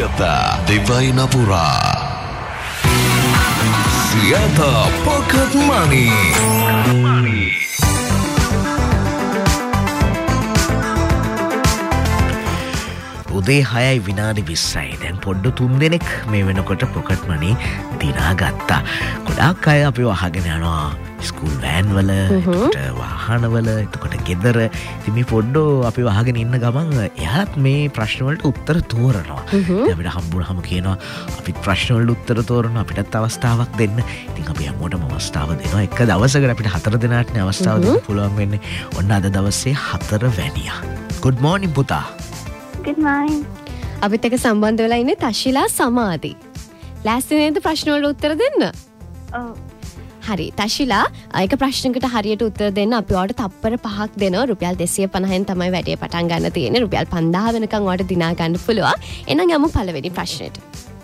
Siata Devainapura Siata Pocket Money. උදේ 6:20 දැන් පොඩ්ඩ 3 දෙනෙක් මේ වෙනකොට පොකට් මනි දිනා ගත්තා. ගොඩාක් අය අපිව අහගෙන යනවා ස්කූල් වෑන් වල, එතකොට වාහන වල, එතකොට ගෙදර. ඉතින් මේ පොඩ්ඩෝ අපිව අහගෙන ඉන්න ගමන් එයාත් මේ ප්‍රශ්න වලට උත්තර තෝරනවා. දැන් අපිට හම්බුනහම කියනවා අපිත් ප්‍රශ්න වලට උත්තර තෝරනවා, අපිටත් අවස්ථාවක් දෙන්න. ඉතින් අපි හැමෝටම අවස්ථාව දෙනවා. එක දවසකට අපිට 4 දෙනාටනේ අවස්ථාව දෙන්න පුළුවන් වෙන්නේ. ඔන්න අද දවසේ 4 වැනියා. Good morning පුතා. Good morning. අපිත් එක්ක සම්බන්ධ වෙලා ඉන්නේ තශිලා සමාධි. ලෑස්ති නේද ප්‍රශ්න වලට උත්තර දෙන්න? ඔව්. හරි. තශිලා එක ප්‍රශ්නකට හරියට උත්තර දෙන්න අපි ඔයාලට තප්පර 5ක් දෙනවා. රුපියල් 250න් තමයි වැඩේ පටන් ගන්න තියෙන්නේ. රුපියල් 5000 වෙනකන් ඔයාලට දිනා ගන්න පුළුවන්. එහෙනම් යමු පළවෙනි ප්‍රශ්නෙට.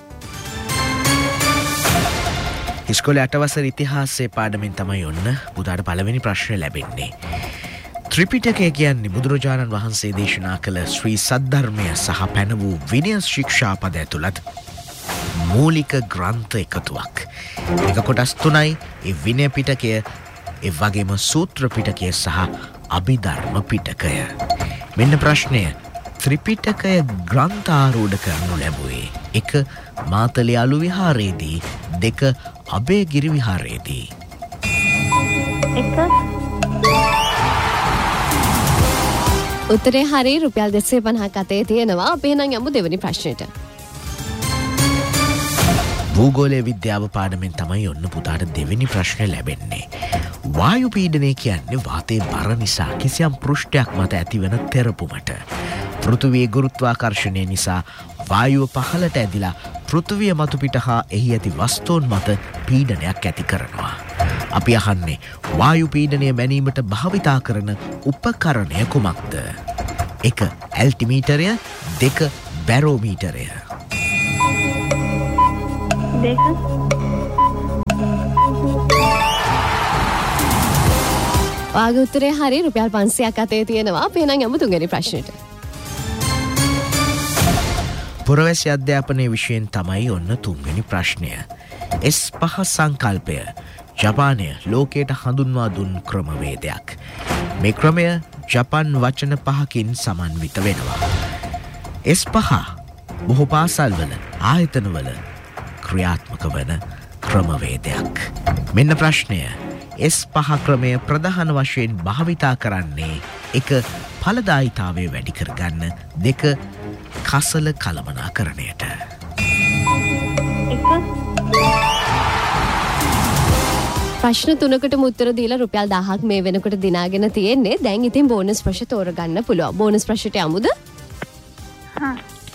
ඉස්කෝලේ 8 වසර ඉතිහාසයේ පාඩමෙන් තමයි ඔන්න පුතාට පළවෙනි ප්‍රශ්නේ ලැබෙන්නේ. ත්‍රිපිටකය කියන්නේ බුදුරජාණන් වහන්සේ දේශනා කළ ශ්‍රී සද්ධර්මය සහ පැන වූ විනය ශික්ෂාපද ඇතුළත් මූලික ග්‍රන්ථ එකතුවක්. එක කොටස් 3යි ඒ විනය පිටකය, ඒ වගේම සූත්‍ර පිටකය සහ අභිධර්ම පිටකය. මෙන්න ප්‍රශ්නය. ත්‍රිපිටකය ග්‍රන්ථාරූඪ කරනු ලැබුවේ 1. මාතලේ අලු විහාරයේදී, 2. අබේගිරි විහාරයේදී. 1. උත්තරේ හරි. රුපියල් 250ක් අතේ තියෙනවා. අපි එහෙනම් යමු දෙවෙනි ප්‍රශ්නෙට. භූගෝලීය විද්‍යාව පාඩමෙන් තමයි ඔන්න පුතාට දෙවෙනි ප්‍රශ්නේ ලැබෙන්නේ. වායු පීඩනය කියන්නේ වාතයේ බර නිසා කිසියම් පෘෂ්ඨයක් මත ඇතිවන තෙරපුමට. පෘථිවියේ ගුරුත්වාකර්ෂණය නිසා වායුව පහළට ඇදිලා පෘථිවිය මතු පිට හා එහි ඇති වස්තුන් මත පීඩනයක් ඇති කරනවා. අපි අහන්නේ වායු පීඩනය මැනීමට භාවිතා කරන උපකරණය කුමක්ද? 1. ඇල්ටිමීටරය, 2. බැරෝමීටරය. 2. ඔයාගේ උත්තරේ හරි. රුපියල් 500ක් අතේ තියෙනවා. අපි එහෙනම් යමු තුන්වෙනි ප්‍රශ්නෙට. පුරවැසි අධ්‍යාපනයේ විෂයෙන් තමයි ඔන්න තුන්වෙනි ප්‍රශ්නය. S5 සංකල්පය ජපානය ලෝකයට හඳුන්වා දුන් ක්‍රමවේදයක්. මේ ක්‍රමය ජපන් වචන 5කින් සමන්විත වෙනවා. S5 බොහෝ පාසල්වල, ආයතනවල ක්‍රියාත්මක වන ක්‍රමවේදයක්. මෙන්න ප්‍රශ්නය. S5 ක්‍රමය ප්‍රධාන වශයෙන් භාවිතා කරන්නේ 1. ඵලදායීතාවය වැඩි කරගන්න, 2. කසල කළමනාකරණයට. 1. ප්‍රශ්න 3කටම උත්තර දීලා රුපියල් 1000ක් මේ වෙනකොට දිනාගෙන තියෙන්නේ. දැන් ඉතින් බෝනස් ප්‍රශ්න තෝරගන්න පුළුවන්. බෝනස් ප්‍රශ්නට යමුද? හා.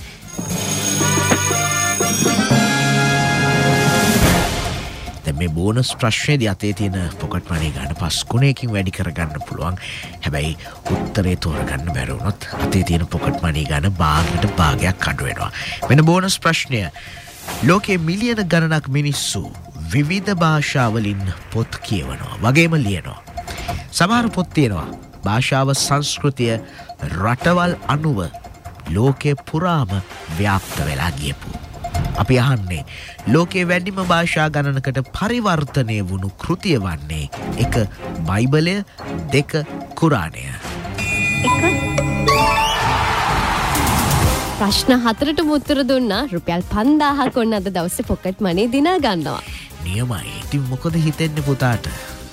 දැන් මේ බෝනස් ප්‍රශ්නේදී අතේ තියෙන පොකට් මනි ගන්න 5 ගුණයකින් වැඩි කරගන්න පුළුවන්. හැබැයි උත්තරේ තෝරගන්න බැරි වුණොත් අතේ තියෙන පොකට් මනි ගන්න භාගයක් අඩු වෙනවා. මෙන්න බෝනස් ප්‍රශ්නය. ලෝකයේ මිලියන ගණනක් මිනිස්සු විවිධ භාෂාවලින් පොත් කියවනවා, වගේම ලියනවා. සමහර පොත් තියෙනවා භාෂාව සංස්කෘතිය රටවල් අනුව ලෝකේ පුරාම ව්‍යාප්ත වෙලා ගියපු. අපි අහන්නේ ලෝකයේ වැඩිම භාෂා ගණනකට පරිවර්තනය වුණු කෘතිය වන්නේ 1. බයිබලය, 2. කුරාණය. 1. ප්‍රශ්න 4ටම උත්තර දුන්නා. රුපියල් 5000ක් ඔන්න අද දවසේ පොකට් මනි දිනා ගන්නවා. නියමයි. ඉතින් මොකද හිතෙන්නේ පුතාට?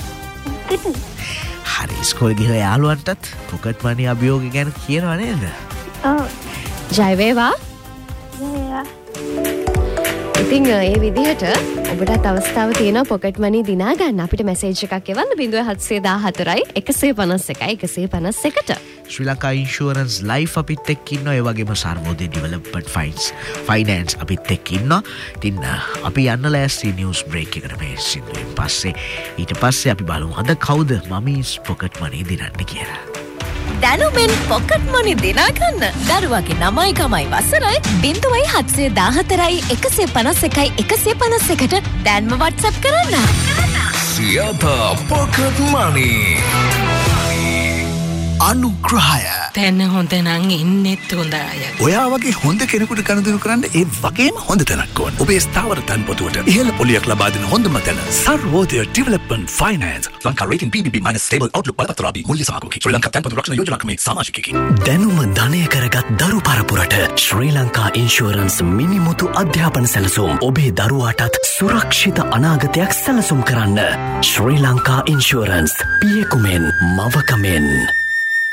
හරි. ඉස්කෝලේ ගිහලා යාළුවන්ටත් පොකට් මනි අභියෝගය ගැන කියනවා නේද? ඔව්. ජය වේවා. Yeah. ඉතින් ඒ විදිහට ඔබටත් අවස්ථාව තියෙනවා පොකට් මනි දිනා ගන්න. අපිට මැසේජ් එකක් එවන්න 0714 151 151ට. ශ්‍රී ලංකා ඉන්ෂුරන්ස් ලයිෆ් අපිත් එක්ක ඉන්නවා. ඒ වගේම සර්වෝදය ඩෙවලොප්මන්ට් ෆයිනෑන්ස් අපිත් එක්ක ඉන්නවා. ඉතින් අපි යන්න ලෑස්ති නිවුස් බ්‍රේක් එකට මේ සින්දුවෙන් පස්සේ. ඊට පස්සේ අපි බලමු අද කවුද මමීස් පොකට් මනි දිනන්නේ කියලා. දැනුමෙන් පොකට් මනි දිනා ගන්න. දරුවගේ 9යි වසරයි 0714 151 151ට දැන්ම WhatsApp කරන්න. Siata Pocket Money. අනුග්‍රහය. තැන්න හොඳ නං ඉන්නෙත් හොඳ අය. ඔයා වගේ හොඳ කෙනෙකුට ගනුදෙනු කරන්න ඒ වගේම හොඳ තැනක් ඕන. ඔබේ ස්ථාවර තැන්පතුවට ඉහළ පොලියක් ලබා දෙන හොඳම තැන Sarvodaya development finance. Lanka rating BBB - stable Outlook බලපත්‍රාදී මුල්‍ය සහභාගී ශ්‍රී ලංකා තැන්පතු රක්ෂණ යෝජනාකමේ සමාජිකයෙකි. දැනුම ධනය කරගත් දරු පරපුරට ශ්‍රී ලංකා ඉන්ෂුරන්ස් මිනිමුතු අධ්‍යාපන සැලසුම් ඔබේ දරුවාටත් සුරක්ෂිත අනාගතයක් සැලසුම් කරන්න. ශ්‍රී ලංකා ඉන්ෂුරන්ස් පියෙකුමෙන් මවකමෙන්.